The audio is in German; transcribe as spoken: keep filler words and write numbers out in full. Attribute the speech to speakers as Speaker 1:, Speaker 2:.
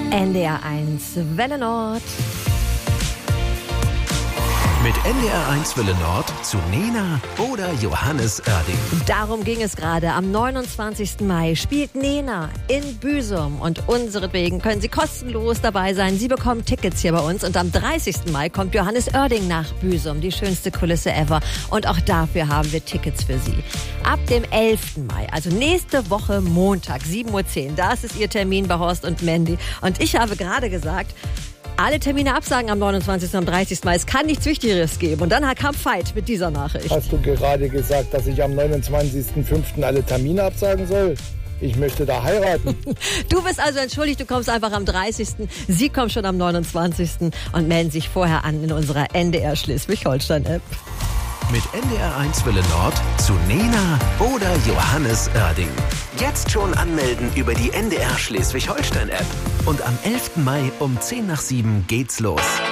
Speaker 1: N D R eins Welle Nord.
Speaker 2: Mit N D R eins Welle Nord zu Nena oder Johannes Oerding.
Speaker 1: Darum ging es gerade. Am neunundzwanzigsten Mai spielt Nena in Büsum. Und unseretwegen können Sie kostenlos dabei sein. Sie bekommen Tickets hier bei uns. Und am dreißigsten Mai kommt Johannes Oerding nach Büsum. Die schönste Kulisse ever. Und auch dafür haben wir Tickets für Sie. Ab dem elften Mai, also nächste Woche Montag, sieben Uhr zehn. Das ist Ihr Termin bei Horst und Mandy. Und ich habe gerade gesagt, alle Termine absagen am neunundzwanzigsten und am dreißigsten Mai. Es kann nichts Wichtigeres geben. Und dann kam Veit mit dieser Nachricht.
Speaker 3: Hast du gerade gesagt, dass ich am neunundzwanzigsten fünften alle Termine absagen soll? Ich möchte da heiraten.
Speaker 1: Du bist also entschuldigt, du kommst einfach am dreißigsten Sie kommen schon am neunundzwanzigsten und melden sich vorher an in unserer N D R Schleswig-Holstein-App.
Speaker 2: Mit N D R eins Welle Nord zu Nena oder Johannes Oerding. Jetzt schon anmelden über die N D R Schleswig-Holstein-App. Und am elften Mai um zehn nach sieben geht's los.